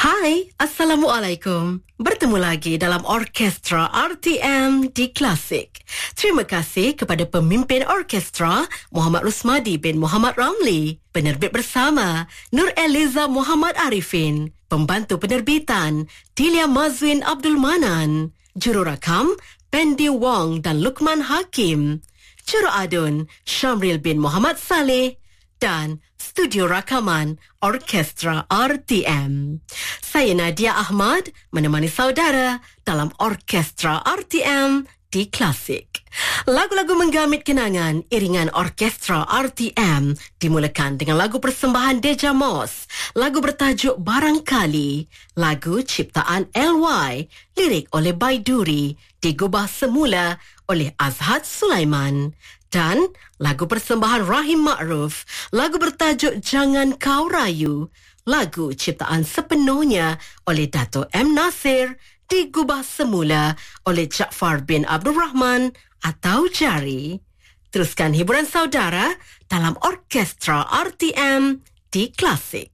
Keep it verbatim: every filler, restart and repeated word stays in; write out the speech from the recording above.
Hai, Assalamualaikum. Bertemu lagi dalam Orkestra R T M di Klasik. Terima kasih kepada pemimpin orkestra Muhammad Rusmadi bin Muhammad Ramli, penerbit bersama Nur Eliza Muhammad Arifin, pembantu penerbitan Tilia Mazwin Abdul Manan, jururakam Pendi Wong dan Lukman Hakim, juru adun Syamril bin Muhammad Saleh, dan studio rakaman Orkestra R T M. Saya Nadia Ahmad menemani saudara dalam Orkestra R T M di Klasik. Lagu-lagu menggamit kenangan iringan Orkestra R T M dimulakan dengan lagu persembahan Deja Moss, lagu bertajuk Barangkali, lagu ciptaan L Y, lirik oleh Baiduri, digubah semula oleh Azhad Sulaiman, dan lagu persembahan Rahim Ma'ruf, lagu bertajuk Jangan Kau Rayu, lagu ciptaan sepenuhnya oleh Dato' M. Nasir, digubah semula oleh Jaafar bin Abdul Rahman atau Jari. Teruskan hiburan saudara dalam Orkestra R T M di Klasik.